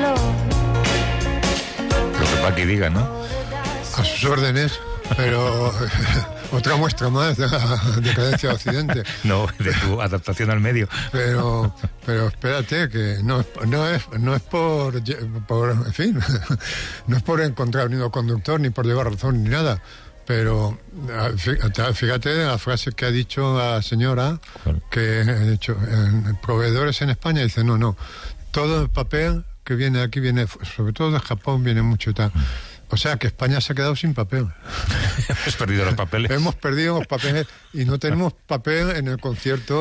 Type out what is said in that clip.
slow. Lo que Paqui diga, ¿no? A sus órdenes, pero otra muestra más de la decadencia de Occidente. No, de tu adaptación al medio. Pero espérate, que no es por en fin, no es por encontrar un hilo conductor ni por llevar razón ni nada. Pero fíjate la frase que ha dicho la señora, que ha dicho, proveedores en España, dice, no, todo el papel que viene aquí viene, sobre todo de Japón, viene mucho y tal. O sea que España se ha quedado sin papel. Hemos perdido los papeles. Hemos perdido los papeles y no tenemos papel en el concierto